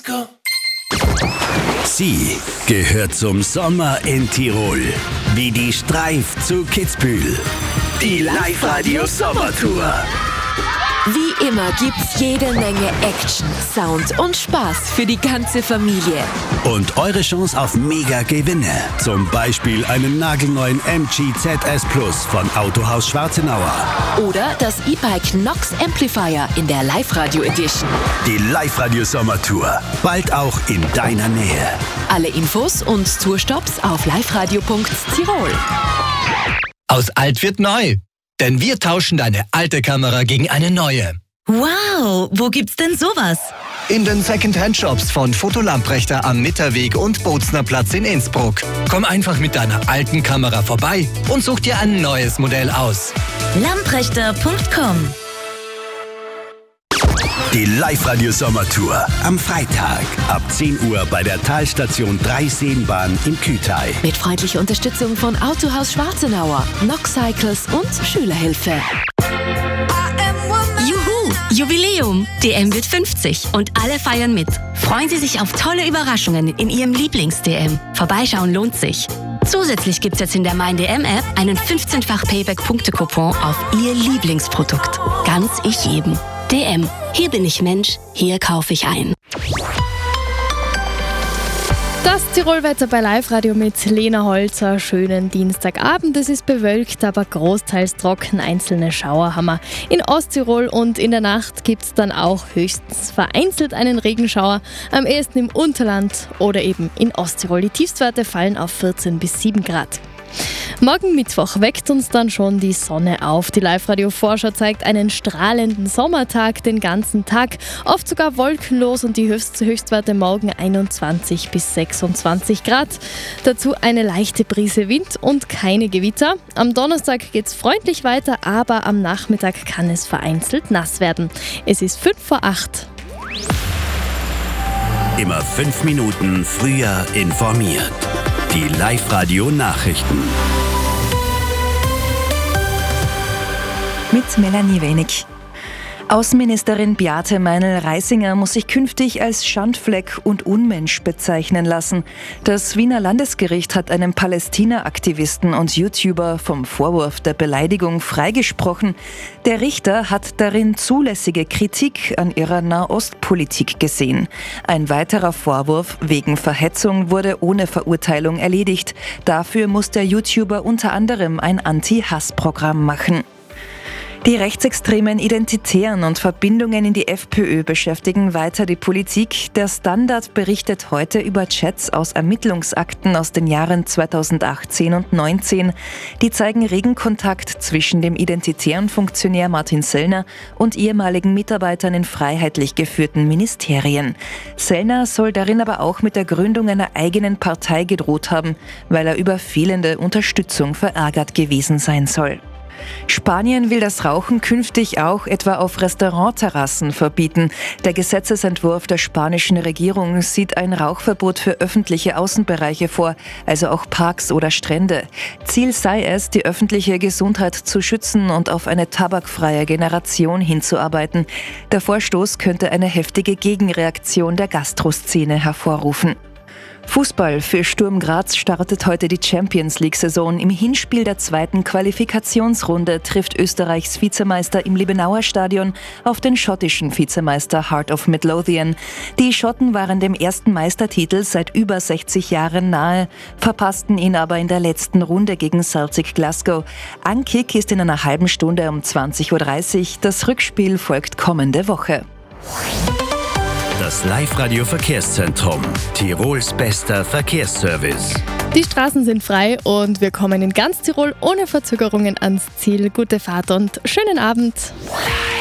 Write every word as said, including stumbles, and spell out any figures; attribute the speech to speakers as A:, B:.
A: Disco.
B: Sie gehört zum Sommer in Tirol. Wie die Streif zu Kitzbühel. Die Live-Radio-Sommertour.
C: Wie immer gibt's jede Menge Action, Sound und Spaß für die ganze Familie.
B: Und eure Chance auf Mega-Gewinne. Zum Beispiel einen nagelneuen M G Z S Plus von Autohaus Schwarzenauer.
C: Oder das E-Bike Nox Amplifier in der Live-Radio Edition.
B: Die Live-Radio-Sommertour. Bald auch in deiner Nähe.
C: Alle Infos und Tourstops auf liveradio punkt tirol.
D: Aus alt wird neu. Denn wir tauschen deine alte Kamera gegen eine neue.
E: Wow, wo gibt's denn sowas?
D: In den Second-Hand-Shops von Fotolamprechter am Mitterweg und Bozner Platz in Innsbruck. Komm einfach mit deiner alten Kamera vorbei und such dir ein neues Modell aus.
E: lamprechter punkt com.
B: Die Live-Radio-Sommertour am Freitag ab zehn Uhr bei der Talstation drei Seenbahn in Kütai.
C: Mit freundlicher Unterstützung von Autohaus Schwarzenauer, Nox Cycles und Schülerhilfe.
E: Juhu, Jubiläum! D M wird fünfzig und alle feiern mit. Freuen Sie sich auf tolle Überraschungen in Ihrem Lieblings-D M. Vorbeischauen lohnt sich. Zusätzlich gibt's jetzt in der Mein D M-App einen fünfzehnfach Payback-Punkte-Coupon auf Ihr Lieblingsprodukt. Ganz ich jedem. D M. Hier bin ich Mensch, hier kaufe ich ein.
F: Das Tirolwetter bei Live-Radio mit Lena Holzer. Schönen Dienstagabend. Es ist bewölkt, aber großteils trocken. Einzelne Schauer haben wir in Osttirol und in der Nacht gibt es dann auch höchstens vereinzelt einen Regenschauer. Am ehesten im Unterland oder eben in Osttirol. Die Tiefstwerte fallen auf vierzehn bis sieben Grad. Morgen Mittwoch weckt uns dann schon die Sonne auf. Die Live-Radio-Vorschau zeigt einen strahlenden Sommertag den ganzen Tag, oft sogar wolkenlos und die Höchst- Höchstwerte morgen einundzwanzig bis sechsundzwanzig Grad. Dazu eine leichte Brise Wind und keine Gewitter. Am Donnerstag geht es freundlich weiter, aber am Nachmittag kann es vereinzelt nass werden. Es ist fünf vor acht.
B: Immer fünf Minuten früher informiert. Die Live-Radio-Nachrichten.
G: Mit Melanie Wenig. Außenministerin Beate Meinl-Reisinger muss sich künftig als Schandfleck und Unmensch bezeichnen lassen. Das Wiener Landesgericht hat einen Palästina-Aktivisten und YouTuber vom Vorwurf der Beleidigung freigesprochen. Der Richter hat darin zulässige Kritik an ihrer Nahostpolitik gesehen. Ein weiterer Vorwurf wegen Verhetzung wurde ohne Verurteilung erledigt. Dafür muss der YouTuber unter anderem ein Anti-Hass-Programm machen. Die rechtsextremen Identitären und Verbindungen in die FPÖ beschäftigen weiter die Politik. Der Standard berichtet heute über Chats aus Ermittlungsakten aus den Jahren zweitausendachtzehn und neunzehn. Die zeigen regen Kontakt zwischen dem identitären Funktionär Martin Sellner und ehemaligen Mitarbeitern in freiheitlich geführten Ministerien. Sellner soll darin aber auch mit der Gründung einer eigenen Partei gedroht haben, weil er über fehlende Unterstützung verärgert gewesen sein soll. Spanien will das Rauchen künftig auch etwa auf Restaurantterrassen verbieten. Der Gesetzesentwurf der spanischen Regierung sieht ein Rauchverbot für öffentliche Außenbereiche vor, also auch Parks oder Strände. Ziel sei es, die öffentliche Gesundheit zu schützen und auf eine tabakfreie Generation hinzuarbeiten. Der Vorstoß könnte eine heftige Gegenreaktion der Gastroszene hervorrufen. Fußball. Für Sturm Graz startet heute die Champions-League-Saison. Im Hinspiel der zweiten Qualifikationsrunde trifft Österreichs Vizemeister im Liebenauer Stadion auf den schottischen Vizemeister Heart of Midlothian. Die Schotten waren dem ersten Meistertitel seit über sechzig Jahren nahe, verpassten ihn aber in der letzten Runde gegen Celtic Glasgow. Ankick ist in einer halben Stunde um zwanzig Uhr dreißig. Das Rückspiel folgt kommende Woche.
B: Das Live-Radio-Verkehrszentrum. Tirols bester Verkehrsservice.
F: Die Straßen sind frei und wir kommen in ganz Tirol ohne Verzögerungen ans Ziel. Gute Fahrt und schönen Abend.